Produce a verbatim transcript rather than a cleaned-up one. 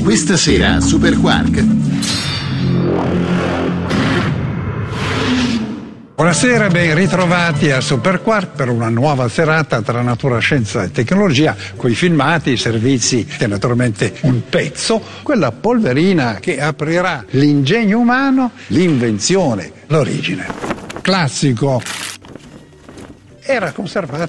Questa sera a Super Quark. Buonasera, ben ritrovati a Super Quark per una nuova serata tra natura, scienza e tecnologia, coi filmati, i servizi e naturalmente un pezzo, quella polverina che aprirà l'ingegno umano, l'invenzione, l'origine. Classico. Era conservato